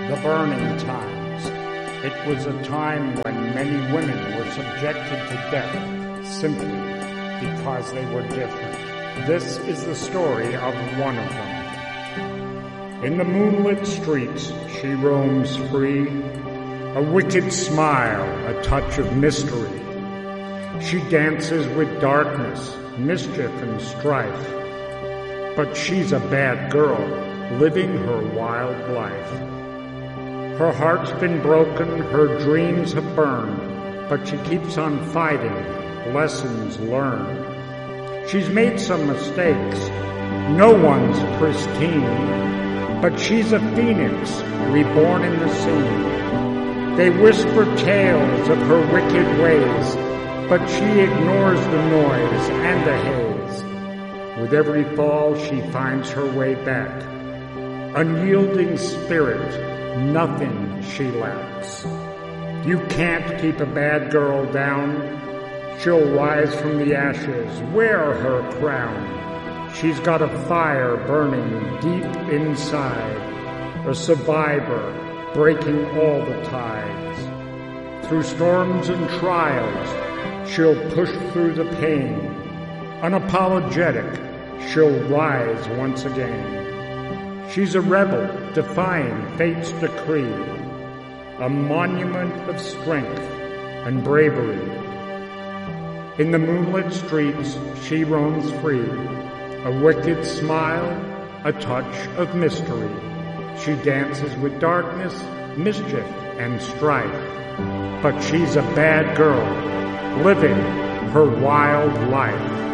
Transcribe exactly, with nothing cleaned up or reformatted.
The burning times. It was a time when many women were subjected to death simply because they were different. This is the story of one of them. In the moonlit streets, she roams free, a wicked smile, a touch of mystery. She dances with darkness, mischief, and strife. But she's a bad girl, living her wild life. Her heart's been broken, her dreams have burned, but she keeps on fighting, lessons learned. She's made some mistakes, no one's pristine, but she's a phoenix, reborn in the scene. They whisper tales of her wicked ways, but she ignores the noise and the haze. With every fall, she finds her way back. Unyielding spirit, nothing she lacks. You can't keep a bad girl down. She'll rise from the ashes, wear her crown. She's got a fire burning deep inside, a survivor breaking all the tides. Through storms and trials, she'll push through the pain. Unapologetic, she'll rise once again. She's a rebel, defying fate's decree, a monument of strength and bravery. In the moonlit streets, she roams free, a wicked smile, a touch of mystery. She dances with darkness, mischief, and strife. But she's a bad girl, living her wild life.